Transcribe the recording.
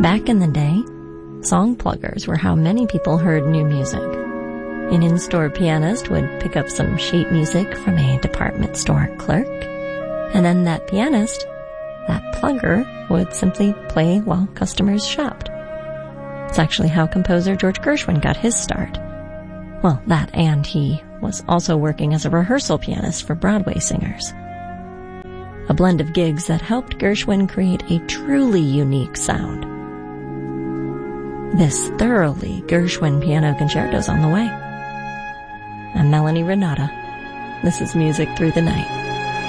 Back in the day, song pluggers were how many people heard new music. An in-store pianist would pick up some sheet music from a department store clerk, and then that pianist, that plugger, would simply play while customers shopped. It's actually how composer George Gershwin got his start. Well, that, and he was also working as a rehearsal pianist for Broadway singers. A blend of gigs that helped Gershwin create a truly unique sound. This thoroughly Gershwin piano concerto's on the way. I'm Melanie Renata. This is Music Through the Night.